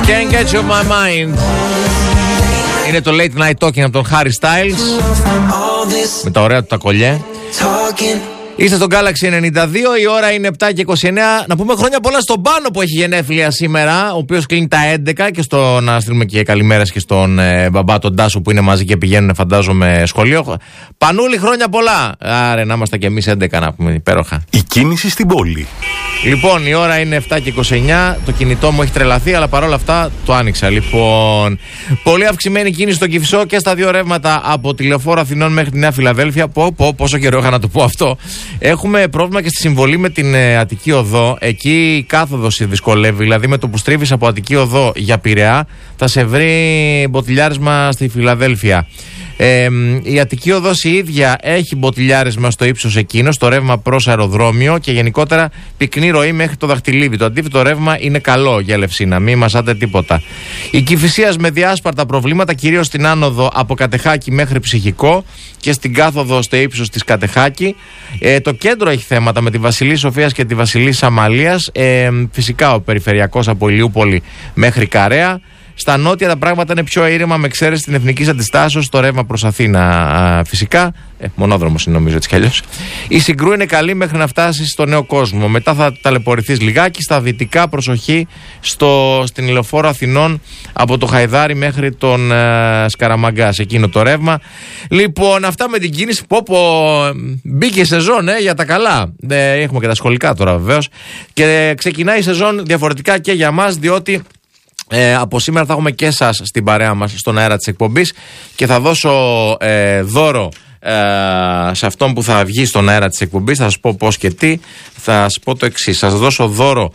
Can't get you my mind. Είναι το Late Night Talking από τον Harry Styles με τα ωραία του τα κολλιέ. Είστε στο Galaxy 92, η ώρα είναι 7 και 29. Να πούμε χρόνια πολλά στον Πάνο που έχει γενέθλια σήμερα, ο οποίος κλείνει τα 11, και να στείλουμε και καλημέρες και στον μπαμπά τον Τάσο που είναι μαζί και πηγαίνουν, φαντάζομαι, σχολείο. Πανούλη, χρόνια πολλά. Άρα να είμαστε και εμείς 11, να πούμε, υπέροχα. Η κίνηση στην πόλη. Λοιπόν, η ώρα είναι 7 και 29. Το κινητό μου έχει τρελαθεί, αλλά παρόλα αυτά το άνοιξα. Λοιπόν, πολύ αυξημένη κίνηση στο Κηφισό και στα δύο ρεύματα από τη Λεωφόρο Αθηνών μέχρι τη Νέα Φιλαδέλφια. Πόσο καιρό είχα να το πω αυτό. Έχουμε πρόβλημα και στη συμβολή με την Αττική Οδό. Εκεί η κάθοδος δυσκολεύει. Δηλαδή, με το που στρίβεις από Αττική Οδό για Πειραιά, θα σε βρει μποτιλιάρισμα στη Φιλαδέλφια. Η Αττική Οδός η ίδια έχει μποτιλιάρισμα στο ύψος εκείνο, στο ρεύμα προς αεροδρόμιο, και γενικότερα πυκνή ροή μέχρι το Δαχτυλίδι. Το αντίθετο ρεύμα είναι καλό για Ελευσίνα, μην μασάτε τίποτα. Η Κηφισίας με διάσπαρτα προβλήματα, κυρίως στην άνοδο από Κατεχάκη μέχρι Ψυχικό και στην κάθοδο στο ύψος της Κατεχάκη. Το κέντρο έχει θέματα με τη Βασιλής Σοφίας και τη Βασιλής Αμαλίας. Φυσικά ο περιφερειακός από Ηλιούπολη μέχρι Καρέα. Στα νότια τα πράγματα είναι πιο ήρεμα, με εξαίρεση την Εθνικής Αντιστάσεως, το ρεύμα προς Αθήνα φυσικά. Μονόδρομος είναι, νομίζω, έτσι κι αλλιώς. Η Συγκρού είναι καλή μέχρι να φτάσει στο Νέο Κόσμο. Μετά θα ταλαιπωρηθείς λιγάκι. Στα δυτικά, προσοχή στην Λεωφόρο Αθηνών από το Χαϊδάρι μέχρι τον Σκαραμαγκά. Εκείνο το ρεύμα. Λοιπόν, αυτά με την κίνηση. Μπήκε η σεζόν για τα καλά. Έχουμε και τα σχολικά τώρα, βεβαίως. Και ξεκινάει η σεζόν διαφορετικά και για μας, διότι από σήμερα θα έχουμε και εσάς στην παρέα μας στον αέρα της εκπομπής, και θα δώσω δώρο σε αυτόν που θα βγει στον αέρα της εκπομπής. Θα σας πω πώς και τι. Θα σας πω το εξής. Θα σας δώσω δώρο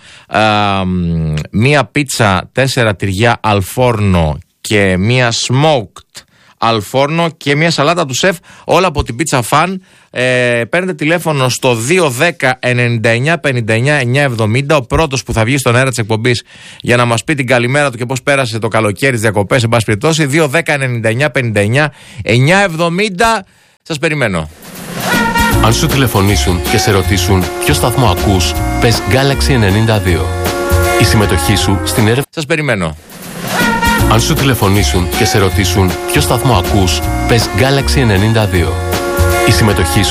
μία πίτσα 4 τυριά αλφόρνο και μία smoked αλφόρνο και μια σαλάτα του σεφ, όλα από την Pizza Fan. Παίρνετε τηλέφωνο στο 210 99 59 970. Ο πρώτος που θα βγει στον αέρα της εκπομπής για να μας πει την καλημέρα του και πώς πέρασε το καλοκαίρι, τις διακοπές, εν πάση περιπτώσει, 210 99 59 970. Σας περιμένω. Αν σου τηλεφωνήσουν και σε ρωτήσουν ποιο σταθμό ακούς, πες Galaxy 92. Η συμμετοχή σου στην έρευνα. Σας περιμένω. Αν σου τηλεφωνήσουν και σε ρωτήσουν ποιο σταθμό ακούς, πες Galaxy 92. Η συμμετοχή